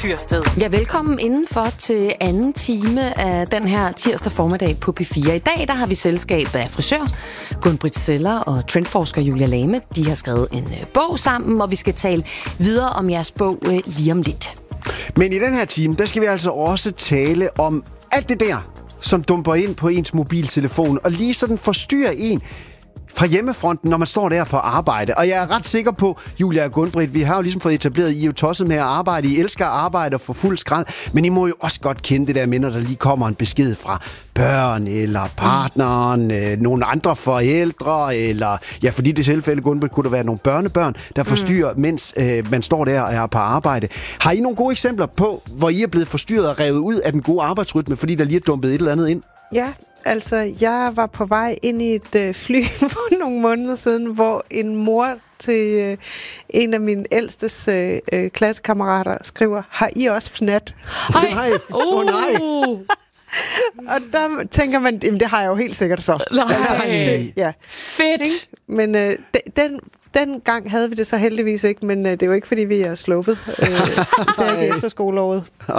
Tyrsted. Ja, velkommen indenfor til anden time af den her tirsdag formiddag på P4. I dag der har vi selskab af frisør Gun-Britt Zeller og trendforsker Julia Lame. De har skrevet en bog sammen, og vi skal tale videre om jeres bog lige om lidt. Men i den her time, der skal vi altså også tale om alt det der, som dumper ind på ens mobiltelefon og lige sådan forstyrrer en fra hjemmefronten, når man står der på arbejde. Og jeg er ret sikker på, Julia og Gun-Britt, vi har jo ligesom fået etableret, I er jo tosset med at arbejde. I elsker at arbejde og få fuld skrald. Men I må jo også godt kende det der med, når der lige kommer en besked fra børn, eller partneren, nogle andre forældre, eller ja, fordi det tilfælde, Gun-Britt, kunne der være nogle børnebørn, der forstyrrer, mens man står der og er på arbejde. Har I nogle gode eksempler på, hvor I er blevet forstyrret og revet ud af den gode arbejdsrytme, fordi der lige er dumpet et eller andet ind? Ja, altså jeg var på vej ind i et fly for nogle måneder siden, hvor en mor til en af mine ældstes klassekammerater skriver, har I også fnat? Nej, nej. Og der tænker man, jamen, det har jeg jo helt sikkert så. Nej. Ja. Fedt! Men den gang havde vi det så heldigvis ikke, men det er jo ikke, fordi vi er sluppet, især ikke efter skoleåret.